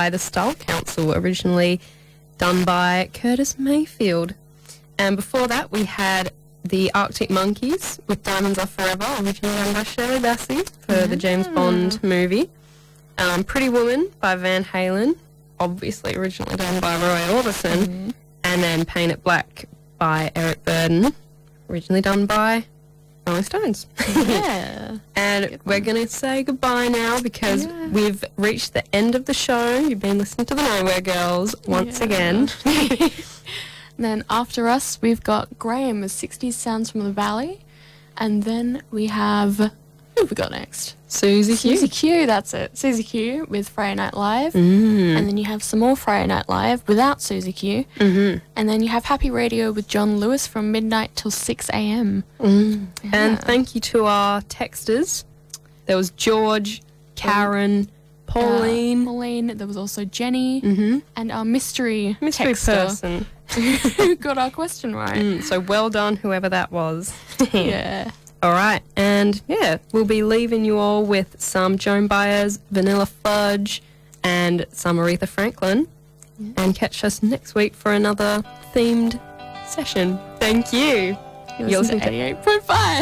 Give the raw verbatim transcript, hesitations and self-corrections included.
by the Style Council, originally done by Curtis Mayfield. And before that, we had the Arctic Monkeys with Diamonds Are Forever, originally done by Shirley Bassey for yeah. the James Bond movie. Um, Pretty Woman by Van Halen, obviously originally done by Roy Orbison. Mm-hmm. And then Paint It Black by Eric Burdon, originally done by Rolling Stones. Yeah. And we're going to say goodbye now because yeah. we've reached the end of the show. You've been listening to the Nowhere Girls once yeah. again. And then after us, we've got Graham with sixties Sounds from the Valley. And then we have, who have we got next? Susie Q. Susie Q, that's it. Susie Q with Friday Night Live. Mm. And then you have some more Friday Night Live without Susie Q. Mm-hmm. And then you have Happy Radio with John Lewis from midnight till six a m Mm. Yeah. And thank you to our texters. There was George, Karen, Pauline. Uh, Pauline, there was also Jenny, mm-hmm. and our mystery, mystery texter person who got our question right. Mm, so well done, whoever that was. Yeah. All right, and yeah, we'll be leaving you all with some Joan Baez, Vanilla Fudge, and some Aretha Franklin. Yeah. And catch us next week for another themed session. Thank you. You're listening to eighty-eight point five.